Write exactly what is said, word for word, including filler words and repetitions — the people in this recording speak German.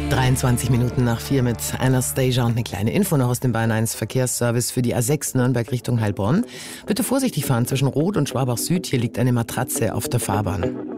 dreiundzwanzig Minuten nach vier mit Anastasia und eine kleine Info noch aus dem Bayern eins Verkehrsservice für die A sechs Nürnberg Richtung Heilbronn. Bitte vorsichtig fahren zwischen Roth und Schwabach Süd. Hier liegt eine Matratze auf der Fahrbahn.